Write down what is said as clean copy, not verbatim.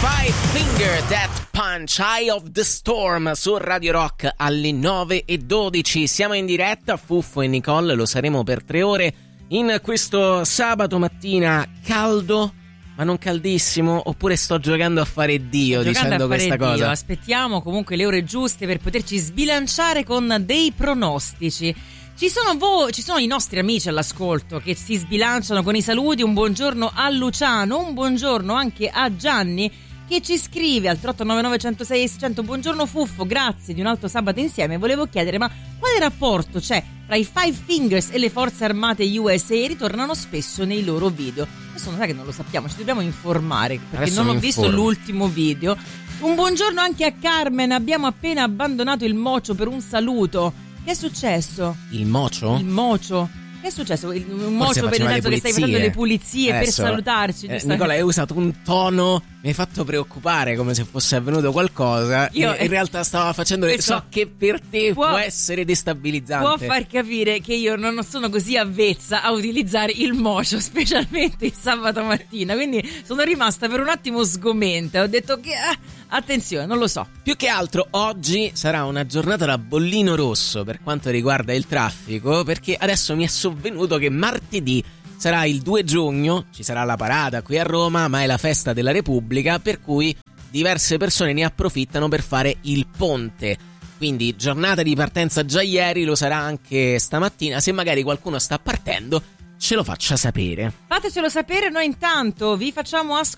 Five Finger Death Punch, Eye of the Storm su Radio Rock alle 9:12. Siamo in diretta, Fuffo e Nicole, lo saremo per 3 ore in questo sabato mattina caldo, ma non caldissimo, oppure sto giocando a fare Dio dicendo questa cosa? Aspettiamo comunque le ore giuste per poterci sbilanciare con dei pronostici. Ci sono i nostri amici all'ascolto che si sbilanciano con i saluti. Un buongiorno a Luciano, un buongiorno anche a Gianni che ci scrive al 3899 106 600. Buongiorno Fuffo, grazie di un altro sabato insieme. Volevo chiedere, ma quale rapporto c'è tra i Five Fingers e le forze armate USA? Ritornano spesso nei loro video. Adesso non sa che non lo sappiamo, ci dobbiamo informare perché Adesso non ho visto l'ultimo video. Un buongiorno anche a Carmen, abbiamo appena abbandonato il mocio per un saluto. Che è successo? Il mocio? Il mocio. Che è successo? Un mocio per il senso che stai facendo le pulizie adesso, per salutarci. Nicola, hai usato un tono, mi hai fatto preoccupare come se fosse avvenuto qualcosa. Io in realtà stavo facendo so che per te può essere destabilizzante. Può far capire che io non sono così avvezza a utilizzare il mocio, specialmente il sabato mattina. Quindi sono rimasta per un attimo sgomenta. Ho detto che attenzione, non lo so. Più che altro oggi sarà una giornata da bollino rosso per quanto riguarda il traffico, perché adesso mi è sovvenuto che martedì sarà il 2 giugno, ci sarà la parata qui a Roma, ma è la festa della Repubblica, per cui diverse persone ne approfittano per fare il ponte. Quindi giornata di partenza già ieri, lo sarà anche stamattina. Se magari qualcuno sta partendo, ce lo faccia sapere. Fatecelo sapere, noi intanto vi facciamo